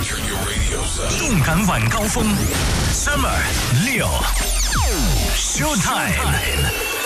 动感晚高峰 ，Summer 6 Showtime。